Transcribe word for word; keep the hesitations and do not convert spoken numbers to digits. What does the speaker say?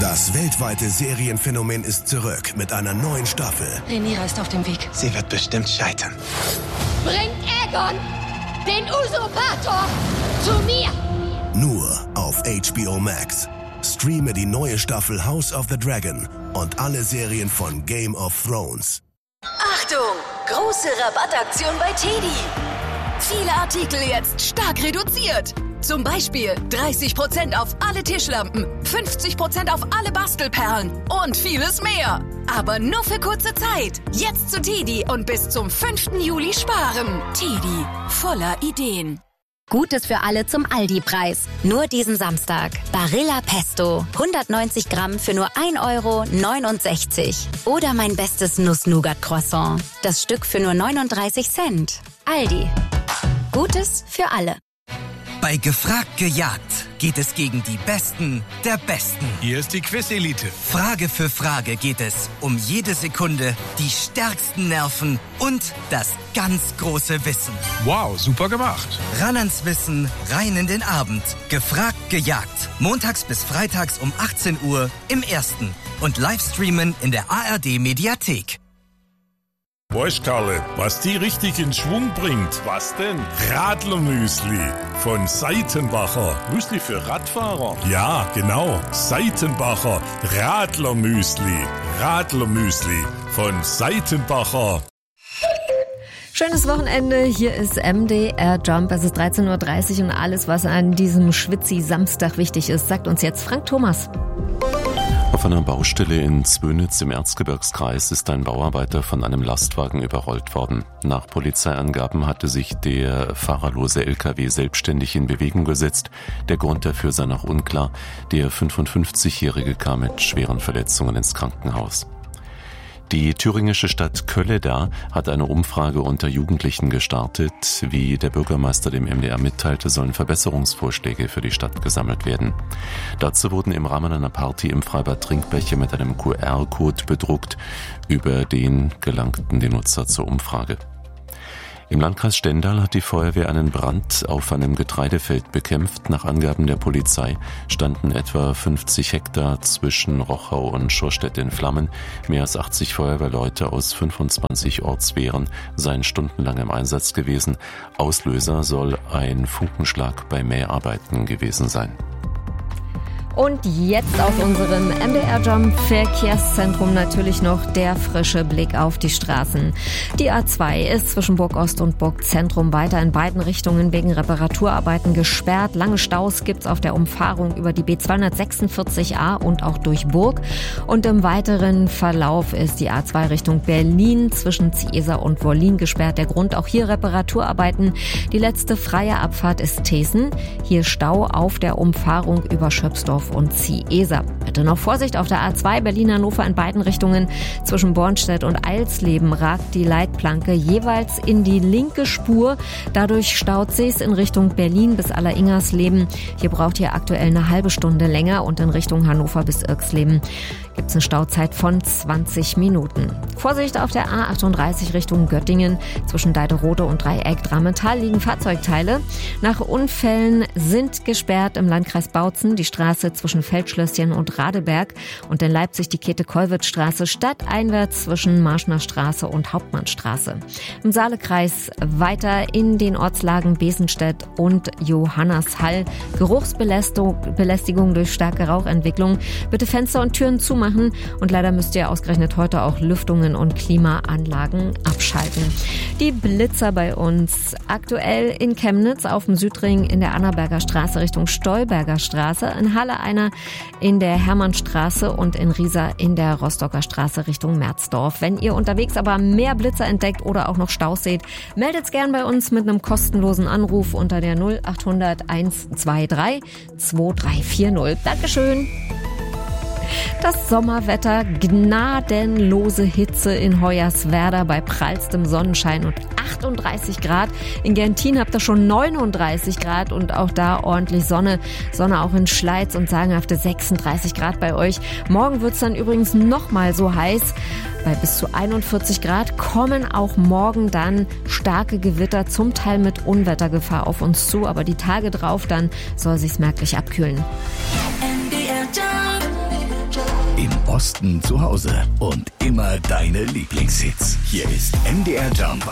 Das weltweite Serienphänomen ist zurück mit einer neuen Staffel. Rhaenyra ist auf dem Weg. Sie wird bestimmt scheitern. Bringt Aegon, den Usurpator, zu mir! Nur auf H B O Max. Streame die neue Staffel House of the Dragon und alle Serien von Game of Thrones. Achtung! Große Rabattaktion bei Teddy. Viele Artikel jetzt stark reduziert. Zum Beispiel dreißig Prozent auf alle Tischlampen, fünfzig Prozent auf alle Bastelperlen und vieles mehr. Aber nur für kurze Zeit. Jetzt zu Teddy und bis zum fünften Juli sparen. Teddy, voller Ideen. Gutes für alle zum Aldi-Preis. Nur diesen Samstag. Barilla Pesto. hundertneunzig Gramm für nur ein Euro neunundsechzig. Oder mein bestes Nuss-Nougat-Croissant. Das Stück für nur neununddreißig Cent. Aldi. Gutes für alle. Bei Gefragt gejagt geht es gegen die Besten der Besten. Hier ist die Quiz-Elite. Frage für Frage geht es um jede Sekunde, die stärksten Nerven und das ganz große Wissen. Wow, super gemacht. Ran ans Wissen, rein in den Abend. Gefragt gejagt. Montags bis freitags um achtzehn Uhr im Ersten. Und Livestreamen in der A R D-Mediathek. Weißt Karle, was die richtig in Schwung bringt? Was denn? Radlermüsli von Seitenbacher. Müsli für Radfahrer? Ja, genau. Seitenbacher Radlermüsli. Radlermüsli von Seitenbacher. Schönes Wochenende, hier ist M D R Jump. Es ist dreizehn Uhr dreißig und alles, was an diesem Schwitzi-Samstag wichtig ist, sagt uns jetzt Frank Thomas. Auf einer Baustelle in Zwönitz im Erzgebirgskreis ist ein Bauarbeiter von einem Lastwagen überrollt worden. Nach Polizeiangaben hatte sich der fahrerlose L K W selbstständig in Bewegung gesetzt. Der Grund dafür sei noch unklar. Der fünfundfünfzigjährige kam mit schweren Verletzungen ins Krankenhaus. Die thüringische Stadt Kölleda hat eine Umfrage unter Jugendlichen gestartet. Wie der Bürgermeister dem M D R mitteilte, sollen Verbesserungsvorschläge für die Stadt gesammelt werden. Dazu wurden im Rahmen einer Party im Freibad Trinkbecher mit einem Q R-Code bedruckt. Über den gelangten die Nutzer zur Umfrage. Im Landkreis Stendal hat die Feuerwehr einen Brand auf einem Getreidefeld bekämpft. Nach Angaben der Polizei standen etwa fünfzig Hektar zwischen Rochau und Schorstedt in Flammen. Mehr als achtzig Feuerwehrleute aus fünfundzwanzig Ortswehren seien stundenlang im Einsatz gewesen. Auslöser soll ein Funkenschlag bei Mäharbeiten gewesen sein. Und jetzt aus unserem M D R Jump Verkehrszentrum natürlich noch der frische Blick auf die Straßen. Die A zwei ist zwischen Burgost und Burgzentrum weiter in beiden Richtungen wegen Reparaturarbeiten gesperrt. Lange Staus gibt's auf der Umfahrung über die B zweihundertsechsundvierzig A und auch durch Burg. Und im weiteren Verlauf ist die A zwei Richtung Berlin zwischen Ziesa und Wollin gesperrt. Der Grund auch hier Reparaturarbeiten. Die letzte freie Abfahrt ist Thesen. Hier Stau auf der Umfahrung über Schöpsdorf und Ziesa. Bitte noch Vorsicht auf der A zwei Berlin-Hannover in beiden Richtungen. Zwischen Bornstedt und Eilsleben ragt die Leitplanke jeweils in die linke Spur. Dadurch staut sich's in Richtung Berlin bis Alleringers-Leben. Hier braucht ihr aktuell eine halbe Stunde länger und in Richtung Hannover bis Irxleben gibt's eine Stauzeit von zwanzig Minuten. Vorsicht auf der A achtunddreißig Richtung Göttingen. Zwischen Deiderode und Dreieck Dramental liegen Fahrzeugteile. Nach Unfällen sind gesperrt im Landkreis Bautzen die Straße zwischen Feldschlösschen und Radeberg und in Leipzig die Käthe-Kollwitz-Straße stadteinwärts zwischen Marschner Straße und Hauptmannstraße. Im Saalekreis weiter in den Ortslagen Besenstedt und Johannashall. Geruchsbelästigung durch starke Rauchentwicklung. Bitte Fenster und Türen zumachen und leider müsst ihr ausgerechnet heute auch Lüftungen und Klimaanlagen abschalten. Die Blitzer bei uns aktuell in Chemnitz auf dem Südring in der Annaberger Straße Richtung Stolberger Straße, in Halle einer in der Hermannstraße und in Riesa in der Rostocker Straße Richtung Merzdorf. Wenn ihr unterwegs aber mehr Blitzer entdeckt oder auch noch Staus seht, meldet's gern bei uns mit einem kostenlosen Anruf unter der null achthundert hundertzweiundzwanzig zweiundzwanzig vierzig. Dankeschön. Das Sommerwetter, gnadenlose Hitze in Hoyerswerda bei prallstem Sonnenschein und achtunddreißig Grad. In Gentin habt ihr schon neununddreißig Grad und auch da ordentlich Sonne. Sonne auch in Schleiz und sagenhafte sechsunddreißig Grad bei euch. Morgen wird's dann übrigens nochmal so heiß. Bei bis zu einundvierzig Grad kommen auch morgen dann starke Gewitter, zum Teil mit Unwettergefahr auf uns zu. Aber die Tage drauf dann soll sich's merklich abkühlen. M D R Jump. Osten zu Hause und immer deine Lieblingshits. Hier ist M D R Jump